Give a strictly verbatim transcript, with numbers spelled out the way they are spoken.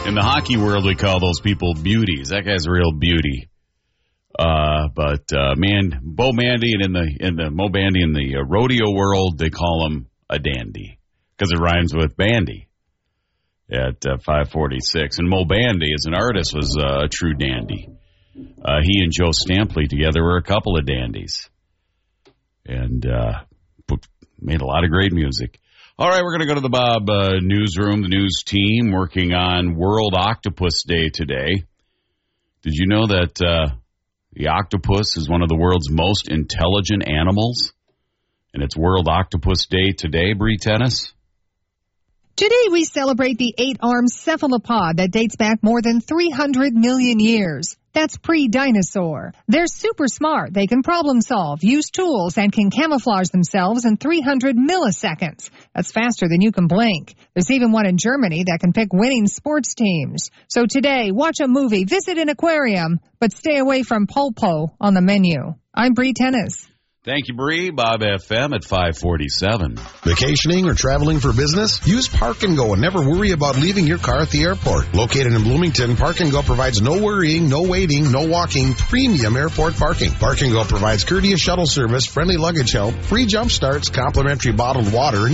In the hockey world, we call those people beauties. That guy's a real beauty. Uh, but uh, man, Bo Bandy, and in the in the Mo Bandy in the uh, rodeo world, they call him a dandy because it rhymes with bandy. At uh, five forty-six, and Mo Bandy as an artist was uh, a true dandy. Uh, he and Joe Stampley together were a couple of dandies, and uh, made a lot of great music. All right, we're going to go to the Bob uh, newsroom, the news team, working on World Octopus Day today. Did you know that uh, the octopus is one of the world's most intelligent animals? And it's World Octopus Day today, Bree Tennis. Today we celebrate the eight-armed cephalopod that dates back more than three hundred million years. That's pre-dinosaur. They're super smart. They can problem solve, use tools, and can camouflage themselves in three hundred milliseconds. That's faster than you can blink. There's even one in Germany that can pick winning sports teams. So today, watch a movie, visit an aquarium, but stay away from pulpo on the menu. I'm Bree Tennis. Thank you, Bree. Bob F M at five forty-seven. Vacationing or traveling for business? Use Park and Go and never worry about leaving your car at the airport. Located in Bloomington, Park and Go provides no worrying, no waiting, no walking, premium airport parking. Park and Go provides courteous shuttle service, friendly luggage help, free jump starts, complimentary bottled water,